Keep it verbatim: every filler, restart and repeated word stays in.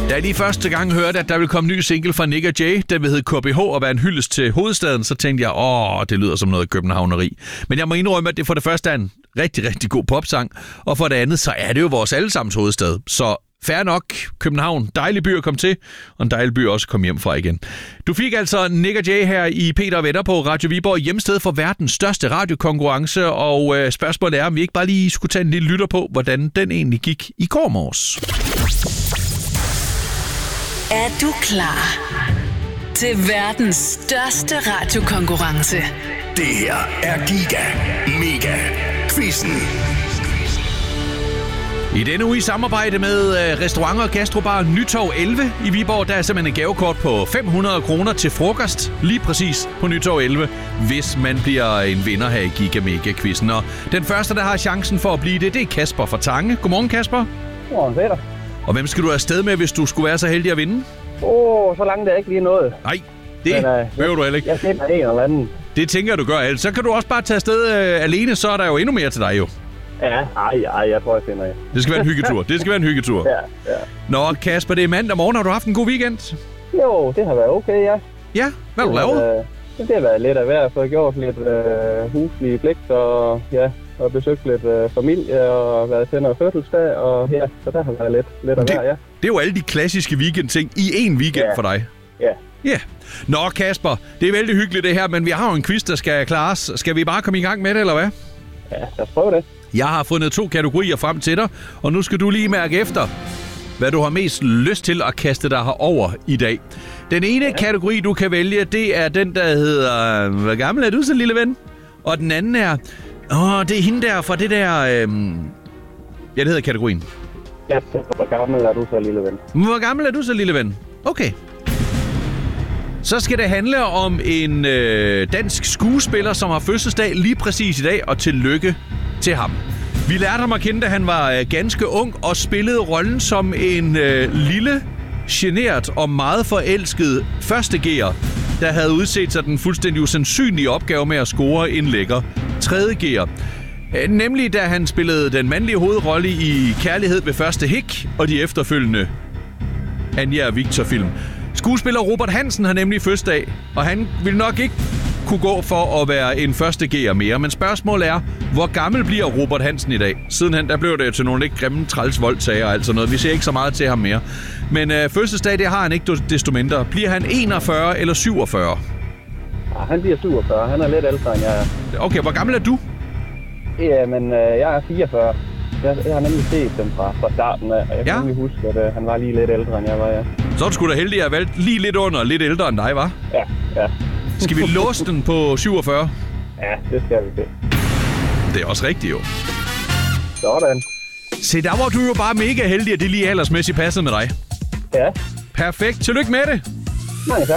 Da jeg lige første gang hørte, at der ville komme en ny single fra Nick og Jay, den vil hedde K B H og være en hyldest til hovedstaden, så tænkte jeg, åh, det lyder som noget københavneri. Men jeg må indrømme, at det for det første er en rigtig, rigtig god popsang, og for det andet, så er det jo vores allesammens hovedstad. Så fair nok, København, dejlig by at komme til, og en dejlig by også at komme hjem fra igen. Du fik altså Nick og Jay her i Peter og Venner på Radio Viborg, hjemsted for verdens største radiokonkurrence, og øh, spørgsmålet er, om vi ikke bare lige skulle tage en lille lytter på, hvordan den egentlig gik i går morges. Er du klar til verdens største radiokonkurrence? Det her er Giga Mega Quizzen. I denne uge i samarbejde med restaurant- og gastrobar Nytorv elleve i Viborg, der er simpelthen en gavekort på fem hundrede kroner til frokost, lige præcis på Nytorv elleve, hvis man bliver en vinder her i Giga Mega Quizzen. Og den første, der har chancen for at blive det, det er Kasper fra Tange. Godmorgen, Kasper. Godmorgen, Peter. Og hvem skal du afsted med, hvis du skulle være så heldig at vinde? Åh, oh, så langt er jeg ikke lige nået. Nej, det Men, uh, behøver du heller ikke. Jeg finder en eller anden. Det tænker du gør, altså. Så kan du også bare tage afsted øh, alene, så er der jo endnu mere til dig jo. Ja, ej, ej, jeg tror, jeg finder en. Det skal være en hyggetur. Det skal være en hyggetur. Ja, ja. Nå, Kasper, det er mandag morgen. Har du haft en god weekend? Jo, det har været okay, ja. Ja, hvad har du lavet? Det, øh, det har været lidt af hver. Jeg har fået gjort lidt øh, huslige pligt, og ja, og besøgt lidt øh, familie, og været til noget fødselsdag, og ja, så der har været lidt, lidt af det, hver, ja. Det er jo alle de klassiske weekendting i én weekend Ja. for dig. Ja. Ja. Nå, Kasper, det er vældig hyggeligt det her, men vi har jo en quiz, der skal klares. Skal vi bare komme i gang med det, eller hvad? Ja, lad os prøve det. Jeg har fundet to kategorier frem til dig, og nu skal du lige mærke efter, hvad du har mest lyst til at kaste dig herover i dag. Den ene ja. kategori, du kan vælge, det er den, der hedder, hvor gammel er du så, lille ven? Og den anden er, åh, det er hende der fra det der, øhm... ja, det hedder kategorien. Ja, hvor gammel er du så, lille ven? Hvor gammel er du så, lille ven? Okay. Så skal det handle om en øh, dansk skuespiller, som har fødselsdag lige præcis i dag, og tillykke til ham. Vi lærte ham at kende, da han var øh, ganske ung og spillede rollen som en øh, lille, genert og meget forelsket førstegear, der havde udset sig den fuldstændig usandsynlige opgave med at score en lækker tredjegear. Øh, nemlig da han spillede den mandlige hovedrolle i Kærlighed ved første hik og de efterfølgende Anja og Victor-film. Skuespiller Robert Hansen har nemlig fødselsdag, og han vil nok ikke kunne gå for at være en første gear mere. Men spørgsmålet er, hvor gammel bliver Robert Hansen i dag? Sidenhen der blev det til nogle lidt grimme træls voldtager og alt sådan noget. Vi ser ikke så meget til ham mere. Men øh, fødselsdag, det har han ikke desto mindre. Bliver han enogfyrre eller syvogfyrre? Ja, han bliver syvogfyrre. Han er lidt ældre, end jeg er. Okay, hvor gammel er du? Ja, men øh, jeg er fireogfyrre. Jeg, jeg har nemlig set dem fra, fra starten af, og jeg Ja. kan nemlig huske, at øh, han var lige lidt ældre, end jeg var, ja. Så er du sgu da heldig, at jeg valgte lige lidt under, lidt ældre end dig, var? Ja, ja. Skal vi låse den på syvogfyrre? Ja, det skal vi til. Det er også rigtigt, jo. Sådan. Se, der var du jo bare mega heldig, at det lige aldersmæssigt passede med dig. Ja. Perfekt. Tillykke med det. Mange tak.